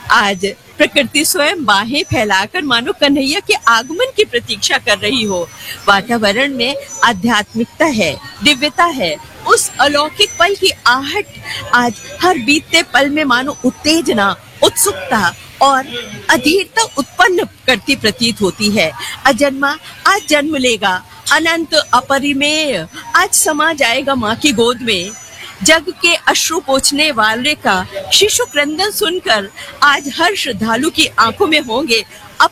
आज प्रकृति स्वयं बाहें फैलाकर मानो कन्हैया के आगमन की प्रतीक्षा कर रही हो। वातावरण में आध्यात्मिकता है, दिव्यता है। उस अलौकिक पल की आहट आज हर बीतते पल में मानो उत्तेजना, उत्सुकता और अधीरता उत्पन्न करती प्रतीत होती है। अजन्मा आज जन्म लेगा, अनंत अपरिमेय आज समा जाएगा माँ की गोद में। जग के अश्रु पोंछने वाले का शिशु क्रंदन सुनकर आज हर श्रद्धालु की आंखों में होंगे